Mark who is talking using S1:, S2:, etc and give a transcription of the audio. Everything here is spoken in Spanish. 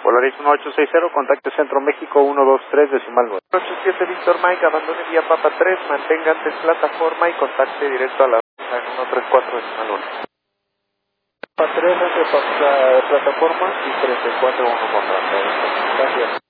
S1: Polaris 1860, contacte Centro México 123 decimal 9.
S2: 87 Víctor Mike, abandone vía Papa 3, mantenga antes plataforma y contacte directo a la en 134 decimal 1. Papa 3, plataforma y 341 con gracias.